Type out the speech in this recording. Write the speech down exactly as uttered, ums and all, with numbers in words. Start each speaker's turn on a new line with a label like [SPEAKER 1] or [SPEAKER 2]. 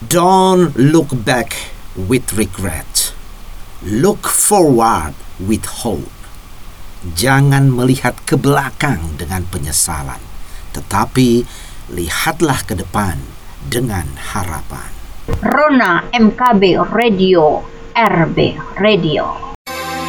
[SPEAKER 1] Don't look back with regret. Look forward with hope. Jangan melihat ke belakang dengan penyesalan, tetapi lihatlah ke depan dengan harapan.
[SPEAKER 2] Rona M K B Radio, R B Radio.